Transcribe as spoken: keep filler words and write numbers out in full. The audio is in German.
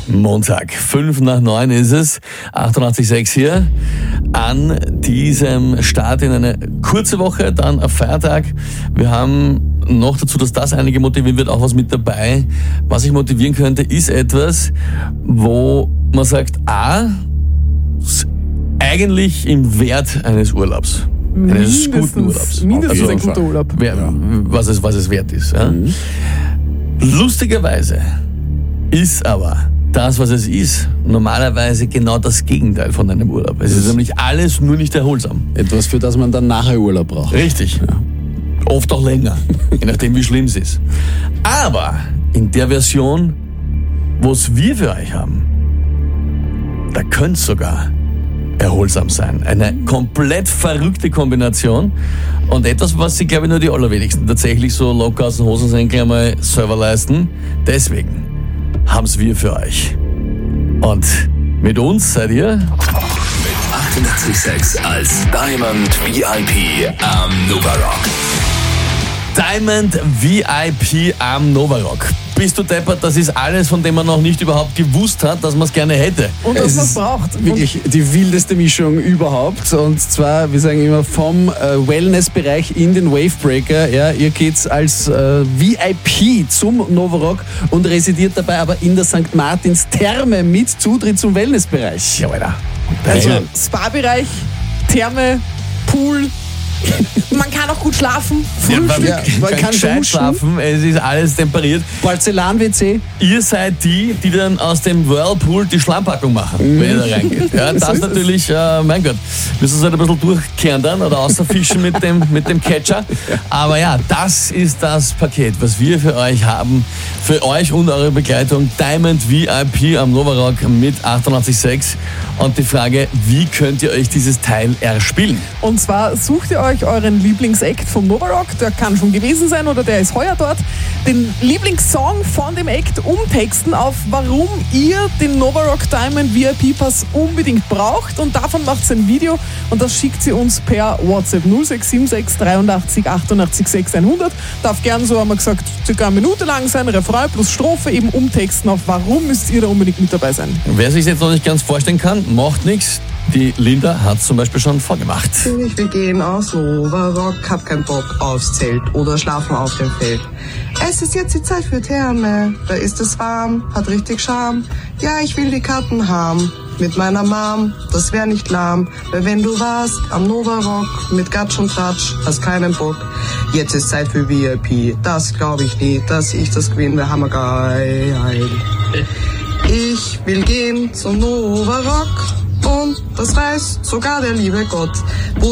Montag, fünf nach neun ist es, achtundachtzig Komma sechs hier, an diesem Start in eine kurze Woche, dann ein Feiertag. Wir haben noch dazu, dass das einige motivieren wird, auch was mit dabei. Was ich motivieren könnte, ist etwas, wo man sagt, ah, eigentlich im Wert eines Urlaubs. Eines Mindestens, guten Urlaubs. mindestens Also, ein guter Urlaub. Wer, Ja. was, es, was es wert ist. Ja? Mhm. Lustigerweise ist aber das, was es ist, normalerweise genau das Gegenteil von einem Urlaub. Es ist nämlich alles nur nicht erholsam. Etwas, für das man dann nachher Urlaub braucht. Richtig. Oft auch länger, je nachdem wie schlimm es ist. Aber in der Version, wo es wir für euch haben, da könnte es sogar erholsam sein. Eine komplett verrückte Kombination und etwas, was sich, glaube ich, nur die allerwenigsten tatsächlich so locker aus den Hosensenkeln einmal selber leisten. Deswegen haben es wir für euch. Und mit uns seid ihr achtundachtzig Komma sechs als Diamond V I P am Nova Rock. Diamond V I P am Nova Rock. Bist du deppert, das ist alles, von dem man noch nicht überhaupt gewusst hat, dass man es gerne hätte. Und dass Es man es ist braucht. Wirklich die wildeste Mischung überhaupt. Und zwar, wir sagen immer, vom äh, Wellness-Bereich in den Wavebreaker. Ja, ihr geht als äh, V I P zum Nova Rock und residiert dabei aber in der Sankt Martins Therme mit Zutritt zum Wellnessbereich. Ja, Alter. Also Spa-Bereich, Therme, Pool. Man kann auch gut schlafen, Frühstück. Ja, man kann gescheit duschen. schlafen, es ist alles temperiert. Porzellan-W C. Ihr seid die, die dann aus dem Whirlpool die Schlammpackung machen, wenn ihr da reingeht. Ja, So das ist natürlich, äh, mein Gott, müssen Sie halt ein bisschen durchkehren dann oder außerfischen mit dem, mit dem Catcher. Aber ja, das ist das Paket, was wir für euch haben. Für euch und eure Begleitung Diamond V I P am Nova Rock mit achtundachtzig Komma sechs. Und die Frage, wie könnt ihr euch dieses Teil erspielen? Und zwar sucht ihr euch euren Lieblingsakt vom Nova Rock, der kann schon gewesen sein oder der ist heuer dort, den Lieblingssong von dem Act umtexten auf, warum ihr den Nova Rock Diamond V I P Pass unbedingt braucht, und davon macht ihr ein Video und das schickt sie uns per WhatsApp null sechs sieben sechs dreiundachtzig achtundachtzig sechs hundert. Darf gern, so haben wir gesagt, circa eine Minute lang sein, Refrain plus Strophe eben umtexten auf, warum müsst ihr da unbedingt mit dabei sein. Wer sich jetzt noch nicht ganz vorstellen kann, macht nichts. Die Linda hat es zum Beispiel schon vorgemacht. Ich will gehen aus Nova Rock, hab keinen Bock aufs Zelt oder schlafen auf dem Feld. Es ist jetzt die Zeit für Therme, da ist es warm, hat richtig Charme. Ja, ich will die Karten haben, mit meiner Mom, das wär nicht lahm. Weil wenn du warst am Nova Rock, mit Gatsch und Tratsch, hast keinen Bock. Jetzt ist Zeit für V I P, das glaub ich nicht, dass ich das gewinne, wir haben geil. Ich will gehen zum Nova Rock und das weiß sogar der liebe Gott.